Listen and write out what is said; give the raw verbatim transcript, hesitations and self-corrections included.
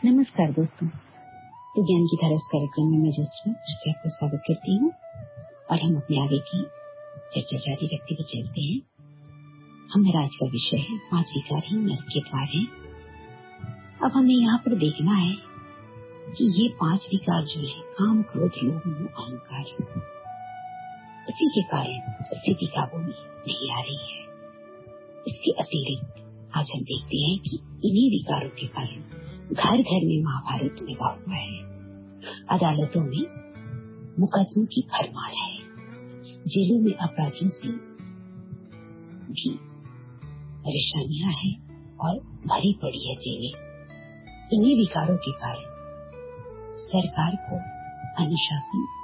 नमस्कार दोस्तों, विज्ञान की धारा इस कार्यक्रम में मैं जसरा फिर से आपका स्वागत करती हूँ और हम अपने आगे की चर्चा जारी रखते हुए चलते हैं। हमारा आज का विषय है पांच विकार ही नरक के द्वार है। अब हमें यहाँ पर देखना है कि ये पांच विकार जो है काम, क्रोध, लोभ, मोह, अहंकार, इसी के कारण स्थिति काबू में नहीं आ रही है। इसके अतिरिक्त आज हम देखते हैं कि इन्हीं विकारों के कारण घर घर में महाभारत लगा हुआ है, अदालतों में मुकदमों की भरमार है, जेलों में अपराधियों से भी परेशानियां हैं और भरी पड़ी है जेलें। इन्हीं विकारों के कारण सरकार को अनुशासन